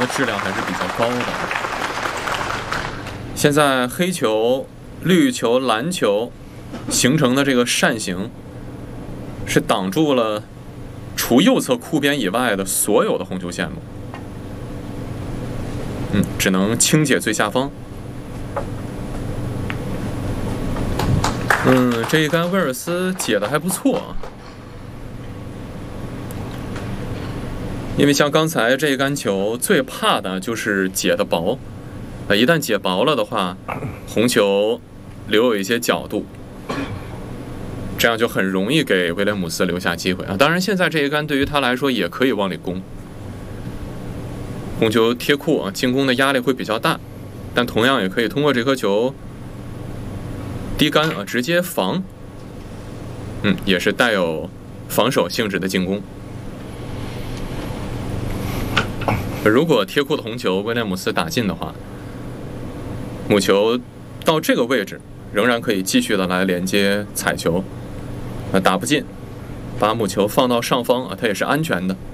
的质量还是比较高的。现在黑球、绿球、蓝球形成的这个扇形，是挡住了除右侧库边以外的所有的红球线路。只能轻解最下方。这一杆威尔斯解的还不错啊。因为像刚才这一杆球最怕的就是解的薄，一旦解薄了的话，红球留有一些角度，这样就很容易给威廉姆斯留下机会啊。当然，现在这一杆对于他来说也可以往里攻。红球贴库啊，进攻的压力会比较大，但同样也可以通过这颗球低杆啊直接防，也是带有防守性质的进攻。如果贴库的红球威廉姆斯打进的话，母球到这个位置仍然可以继续的来连接彩球，打不进，把母球放到上方啊，它也是安全的。